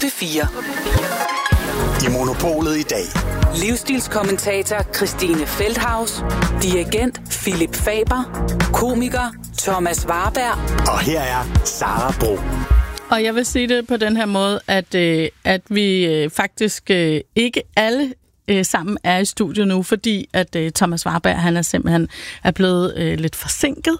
P4. I Monopolet i dag. Livsstilskommentator Christine Feldhaus, dirigent Philip Faber, komiker Thomas Warberg. Og her er Sara Bro. Og jeg vil sige det på den her måde, at vi faktisk ikke alle sammen er i studiet nu, fordi at Thomas Warberg, han er simpelthen blevet lidt forsinket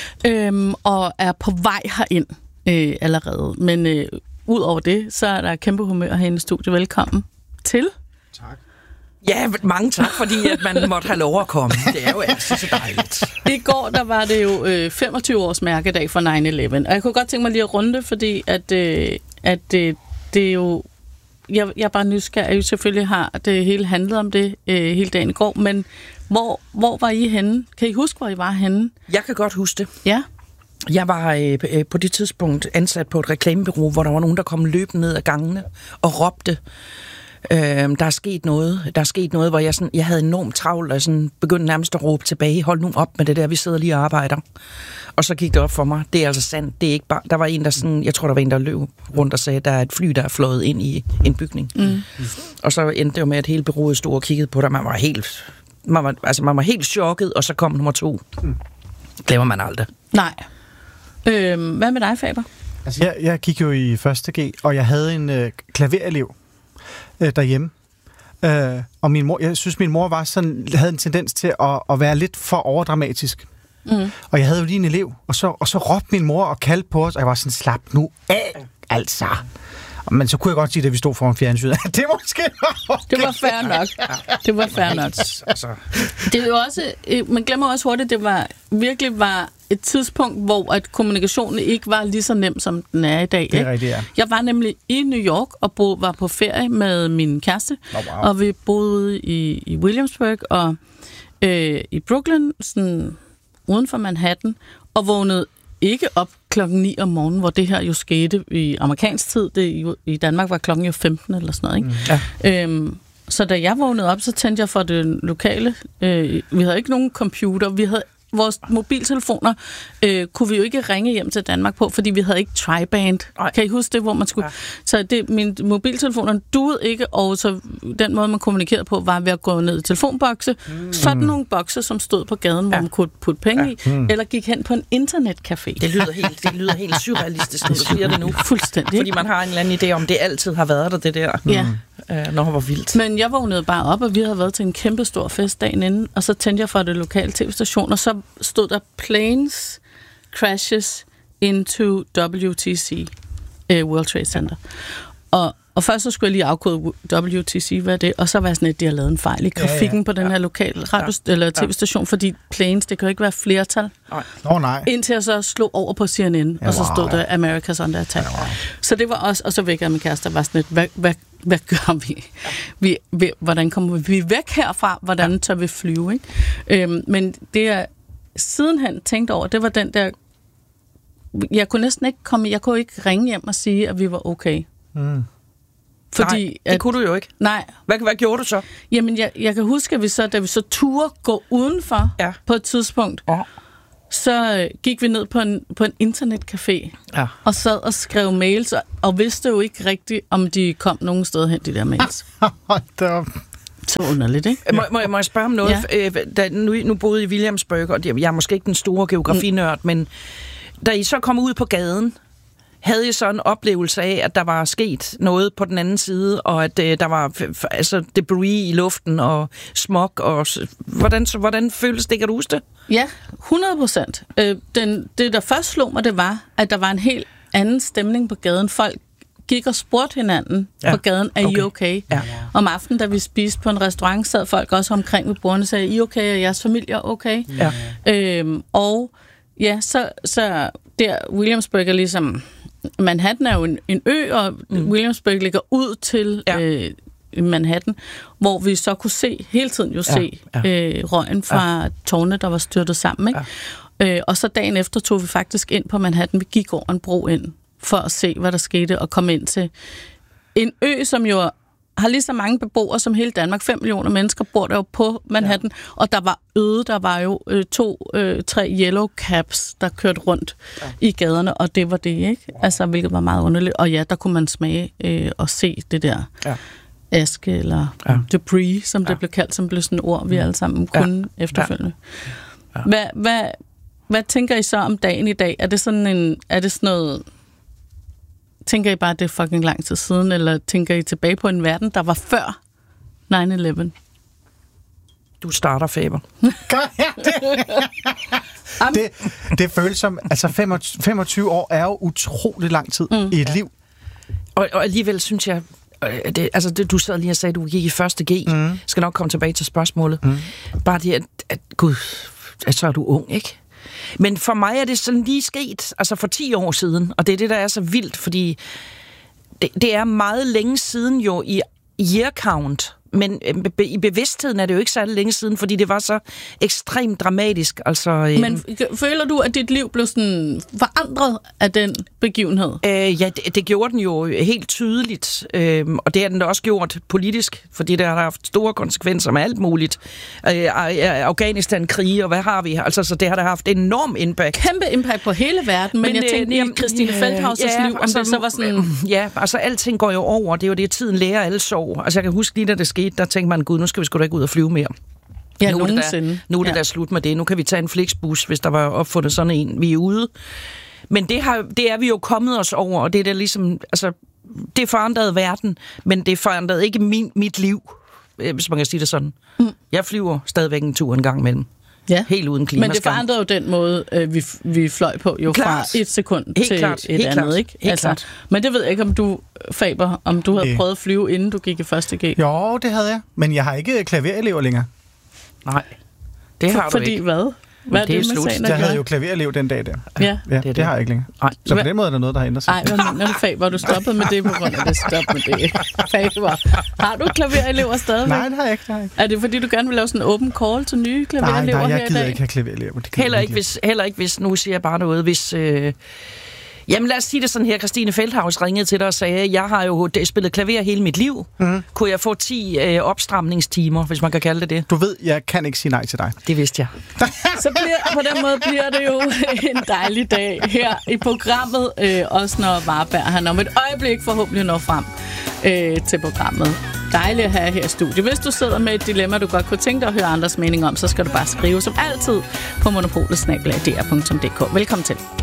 og er på vej herind allerede. Men ud over det, så er der kæmpe humør herinde i studiet. Velkommen til. Tak. Ja, mange tak, fordi at man måtte have lov at komme. Det er jo altid så dejligt. I går, der var det jo 25 års mærkedag for 9/11, og jeg kunne godt tænke mig lige at runde, fordi at det er jo... Jeg er bare nysgerrig, jo selvfølgelig har det hele handlet om det hele dagen i går, men hvor var I henne? Kan I huske, hvor I var henne? Jeg kan godt huske det. Ja. Jeg var på det tidspunkt ansat på et reklamebureau, hvor der var nogen, der kom løbende ned ad gangene og råbte, der er sket noget, hvor jeg havde enormt travlt, og sådan begyndte nærmest at råbe tilbage, hold nu op med det der, vi sidder lige og arbejder. Og så gik det op for mig, det er altså sandt, det er ikke bare, der var en, der sådan, jeg tror, der var en, der løb rundt og sagde, der er et fly, der er fløjet ind i en bygning. Mm. Og så endte det jo med, at hele bureauet stod og kiggede på det, man var helt chokket, og så kom nummer 2. Glemmer man aldrig. Nej. Hvad med dig, Faber? Altså, jeg gik jo i 1.G, og jeg havde en klaverelev derhjemme. Og min mor, jeg synes, min mor havde en tendens til at være lidt for overdramatisk. Mm. Og jeg havde jo lige en elev, og så råbte min mor og kaldte på os, og jeg var sådan, slap nu af, altså. Men så kunne jeg godt sige, at vi stod foran fjernsynet. Det måske okay. Det var fair nok. Det var fair nok. Altså. Det er jo også, man glemmer også hurtigt, det virkelig var et tidspunkt, hvor at kommunikationen ikke var lige så nem, som den er i dag. Det er rigtigt, ja. Jeg var nemlig i New York og var på ferie med min kæreste, og vi boede i Williamsburg og i Brooklyn, sådan uden for Manhattan, og vågnede ikke op klokken 9 om morgenen, hvor det her jo skete i amerikansk tid. I Danmark var klokken jo 15 eller sådan noget, ikke? Ja. Så da jeg vågnede op, så tændte jeg for det lokale. Vi havde ikke nogen computer. Vi havde vores mobiltelefoner kunne vi jo ikke ringe hjem til Danmark på, fordi vi havde ikke tri-band. Kan I huske det, hvor man skulle... Ja. Så mine mobiltelefoner duede ikke, og så den måde, man kommunikerede på, var ved at gå ned i telefonbokse. Sådan nogle bokse, som stod på gaden, hvor man kunne putte penge i, eller gik hen på en internetcafé. Det lyder helt surrealistisk, når du siger det nu. Fuldstændig. Fordi man har en eller anden idé om, det altid har været der, det der. Ja. Når det var vildt. Men jeg vågnede bare op, og vi havde været til en kæmpe stor fest dagen inden, og så tændte jeg for det lokale tv-station, og så stod der planes crashes into WTC, World Trade Center. Og først så skulle jeg lige afkode WTC, hvad er det? Og så var jeg sådan, at de har lavet en fejl i grafikken på den her lokale eller tv-station, fordi planes, det kan jo ikke være flertal. Nej. Indtil jeg så slog over på CNN, og så stod der America's Under Attack. Så det var også, og så væk af min kæreste, der var sådan et, hvad gør vi? Hvordan kommer vi væk herfra? Hvordan tør vi flyve? Ikke? Men det jeg sidenhen tænkte over, det var den der, jeg kunne næsten ikke jeg kunne ikke ringe hjem og sige, at vi var okay. Mm. Fordi nej, det kunne du jo ikke. Nej. Hvad gjorde du så? Jamen, jeg kan huske, at da vi så turde gå udenfor på et tidspunkt, så gik vi ned på en internetcafé og sad og skrev mails, og vidste jo ikke rigtigt, om de kom nogen steder hen, de der mails. Så underligt, ikke? Må jeg spørge om noget? Ja. Nu boede I i Williamsburg, og jeg er måske ikke den store geografinørd, men da I så kom ud på gaden, havde I så en oplevelse af, at der var sket noget på den anden side, og at der var debris i luften og smog, og hvordan føles det? Kan du huske det? Ja, 100%. Det, der først slog mig, det var, at der var en helt anden stemning på gaden. Folk gik og spurgte hinanden på gaden, er I okay? Ja. Om aftenen, da vi spiste på en restaurant, sad folk også omkring ved bordene og sagde, er I okay, og jeres familie er okay? Ja. Så der Williamsburg er ligesom... Manhattan er jo en ø, og Williamsburg ligger ud til Manhattan, hvor vi så kunne hele tiden se røgen fra tårne, der var styrtet sammen. Ikke? Og så dagen efter tog vi faktisk ind på Manhattan. Vi gik over en bro ind for at se, hvad der skete, og komme ind til en ø, som jo har lige så mange beboere som hele Danmark. 5 millioner mennesker bor der jo på Manhattan, og der var øde. Der var jo 2-3 yellow cabs, der kørte rundt i gaderne, og det var det, ikke? Altså, hvilket var meget underligt. Og ja, der kunne man smage og se det der aske, eller debris, som det blev kaldt, som blev sådan et ord, vi alle sammen kunne efterfølgende. Hvad tænker I så om dagen i dag? Er det sådan noget... Tænker I bare, at det er fucking lang tid siden, eller tænker I tilbage på en verden, der var før 9/11? Du starter, Faber. Det føles som... Altså, 25 år er jo utrolig lang tid i et liv. Og alligevel synes jeg... du sad lige og sagde, at du gik i 1. G. Skal nok komme tilbage til spørgsmålet. Bare det, at gud, så er du ung, ikke? Men for mig er det sådan lige sket, altså for 10 år siden, og det er det, der er så vildt, fordi det er meget længe siden jo i year count, men i bevidstheden er det jo ikke særlig længe siden, fordi det var så ekstremt dramatisk. Altså, men føler du, at dit liv blev sådan forandret af den begivenhed? Ja, det gjorde den jo helt tydeligt, og det har den da også gjort politisk, fordi det har haft store konsekvenser med alt muligt. Afghanistan-krige, og hvad har vi? Altså, så det har da haft enorm impact. Kæmpe impact på hele verden, men jeg tænkte i Christine Feldhaus' liv, om det så var sådan... Ja, altså alting går jo over, det er jo det, tiden lærer alle sår. Altså jeg kan huske lige, da det skete, der tænkte man, gud, nu skal vi sgu da ikke ud og flyve mere. Ja, nu er det da slut med det. Nu kan vi tage en Flixbus, hvis der var opfundet sådan en. Vi er ude. Men det er vi jo kommet os over, og det er der ligesom, altså, det forandrede verden, men det forandrede ikke mit liv, hvis man kan sige det sådan. Jeg flyver stadigvæk en tur en gang imellem. Ja. Helt uden klimaskam. Men det forandrede jo den måde, vi fløj på, jo klart. Fra et sekund helt til klart. Et helt andet, klart. Ikke? Helt klart. Men det ved jeg ikke, om du, Faber, om du havde prøvet at flyve, inden du gik i 1. G. Jo, det havde jeg. Men jeg har ikke klaverelever længere. Nej, det har du fordi ikke. Hvad? Hvad er det slut. Jeg havde jo klaverelev den dag der. Ja, det har jeg ikke længere. Nej. Så på den måde er der noget, der har ændret sig. Nej, hvad mener du, Faber? Du stoppede med det på grund af det. Stop med det, Faber. Har du klaverelever stadigvæk? Nej, det har jeg ikke. Er det fordi, du gerne vil lave sådan en open call til nye klaverelever her i dag? Nej, jeg gider ikke have klaverelever. Heller ikke hvis, nu siger jeg bare noget, hvis... Jamen lad os sige det sådan her, Christine Feldhaus ringede til dig og sagde, jeg har jo spillet klaver hele mit liv. Kunne jeg få 10 opstramningstimer, hvis man kan kalde det det? Du ved, jeg kan ikke sige nej til dig. Det vidste jeg. Så på den måde bliver det jo en dejlig dag her i programmet, også når Warberg han om et øjeblik forhåbentlig når frem til programmet. Dejligt at have her i studiet. Hvis du sidder med et dilemma, du godt kunne tænke dig at høre andres mening om, så skal du bare skrive som altid på monopolet@dr.dk. Velkommen til.